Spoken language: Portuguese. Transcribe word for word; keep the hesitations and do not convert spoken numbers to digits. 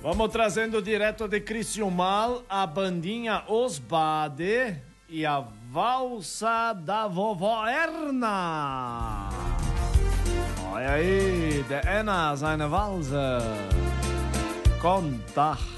Vamos trazendo direto de Criciúmal a bandinha Os Bade e a valsa da vovó Erna. Olha aí, de Erna, seine Walse. Conta.